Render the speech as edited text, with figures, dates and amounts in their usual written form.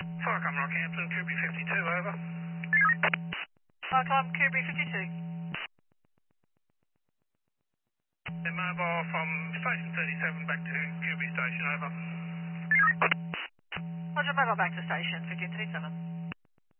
Farcom Rockhampton, QB 52, over. Farcom, QB 52. Mobile from station 37 back to QB station, over. Roger, mobile back to station 1537.